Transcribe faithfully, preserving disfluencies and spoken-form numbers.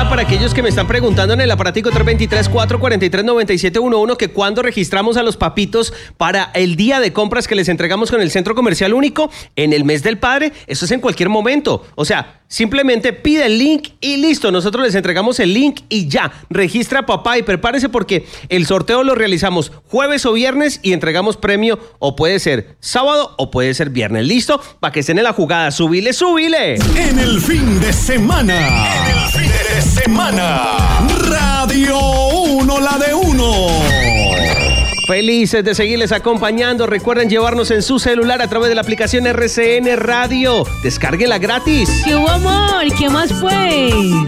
acá para aquellos que me están preguntando en el aparatico tres dos tres, cuatro cuatro tres, nueve siete uno uno que cuando registramos a los papitos para el día de compras que les entregamos con el Centro Comercial Único en el mes del padre. Eso es en cualquier momento. O sea, simplemente pide el link y listo. Nosotros les entregamos el link y ya. Registra a papá y prepárese porque el sorteo lo realizamos jueves o viernes y entregamos premio o puede ser sábado o puede ser viernes. ¿Listo? Para que estén en la jugada. ¡Súbile, súbile! En el fin de semana. En el fin de semana. Radio uno, la de uno. Felices de seguirles acompañando. Recuerden llevarnos en su celular a través de la aplicación R C N Radio. Descárguela gratis. ¡Qué hubo, amor! ¿Qué más pues?